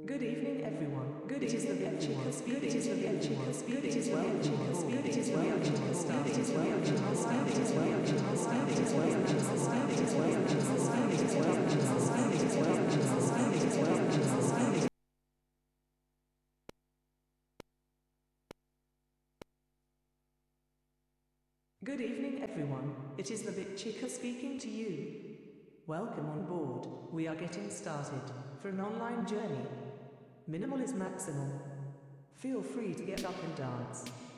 Good evening, everyone. Good it is the Big Chica speaking. It is the Big Chica speaking. It is well. It is well. It is well. It is well. It is well. It is well. It is well. It is well. It is well. It is well. It is well. It is well. It is well. It is well. It is well. It is well. It is well. Good evening, everyone. It is the Big Chica speaking to you. Welcome on board. We are getting started for an online journey. Minimal is maximal. Feel free to get up and dance.